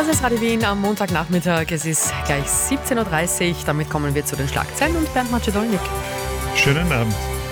Das ist Radio Wien am Montagnachmittag. Es ist gleich 17.30 Uhr. Damit kommen wir zu den Schlagzeilen und Bernd Macedolnik. Schönen Abend.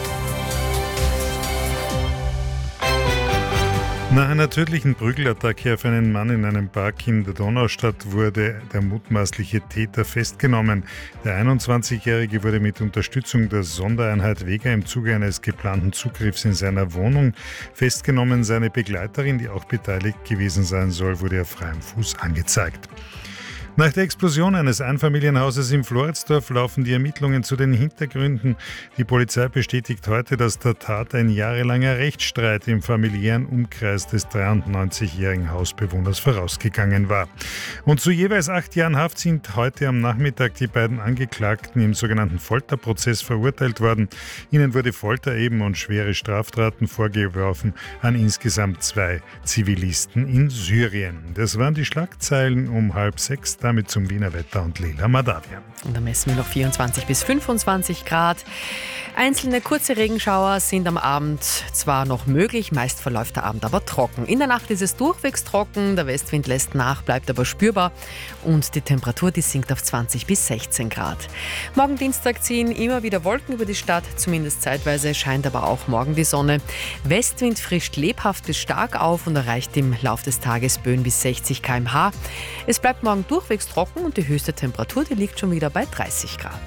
Nach einer tödlichen Prügelattacke auf einen Mann in einem Park in der Donaustadt wurde der mutmaßliche Täter festgenommen. Der 21-Jährige wurde mit Unterstützung der Sondereinheit Vega im Zuge eines geplanten Zugriffs in seiner Wohnung festgenommen. Seine Begleiterin, die auch beteiligt gewesen sein soll, wurde auf freiem Fuß angezeigt. Nach der Explosion eines Einfamilienhauses in Floridsdorf laufen die Ermittlungen zu den Hintergründen. Die Polizei bestätigt heute, dass der Tat ein jahrelanger Rechtsstreit im familiären Umkreis des 93-jährigen Hausbewohners vorausgegangen war. Und zu jeweils 8 Jahren Haft sind heute am Nachmittag die beiden Angeklagten im sogenannten Folterprozess verurteilt worden. Ihnen wurde Folter eben und schwere Straftaten vorgeworfen an insgesamt 2 Zivilisten in Syrien. Das waren die Schlagzeilen um 5:30. Damit zum Wiener Wetter und Leila Madavian. Und da messen wir noch 24 bis 25 Grad. Einzelne kurze Regenschauer sind am Abend zwar noch möglich, meist verläuft der Abend aber trocken. In der Nacht ist es durchwegs trocken, der Westwind lässt nach, bleibt aber spürbar und die Temperatur, die sinkt auf 20 bis 16 Grad. Morgen Dienstag ziehen immer wieder Wolken über die Stadt, zumindest zeitweise scheint aber auch morgen die Sonne. Westwind frischt lebhaft bis stark auf und erreicht im Lauf des Tages Böen bis 60 km/h. Es bleibt morgen durchwegs trocken und die höchste Temperatur, die liegt schon wieder bei 30 Grad.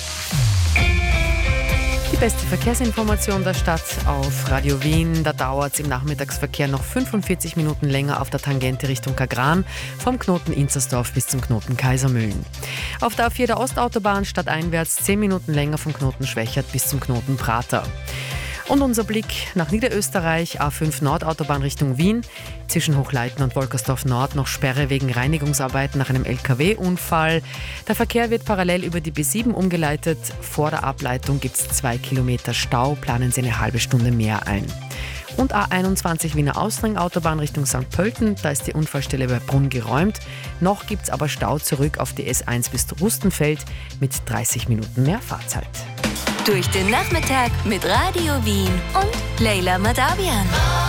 Die beste Verkehrsinformation der Stadt auf Radio Wien. Da dauert es im Nachmittagsverkehr noch 45 Minuten länger auf der Tangente Richtung Kagran, vom Knoten Inzersdorf bis zum Knoten Kaisermühlen. Auf der A4 der Ostautobahn stadteinwärts 10 Minuten länger vom Knoten Schwächert bis zum Knoten Prater. Und unser Blick nach Niederösterreich, A5 Nordautobahn Richtung Wien. Zwischen Hochleiten und Wolkersdorf Nord noch Sperre wegen Reinigungsarbeiten nach einem LKW-Unfall. Der Verkehr wird parallel über die B7 umgeleitet. Vor der Ableitung gibt es 2 Kilometer Stau, planen Sie eine halbe Stunde mehr ein. Und A21 Wiener Ausring-Autobahn Richtung St. Pölten, da ist die Unfallstelle bei Brunn geräumt. Noch gibt es aber Stau zurück auf die S1 bis Rustenfeld mit 30 Minuten mehr Fahrzeit. Durch den Nachmittag mit Radio Wien und Leila Madavian.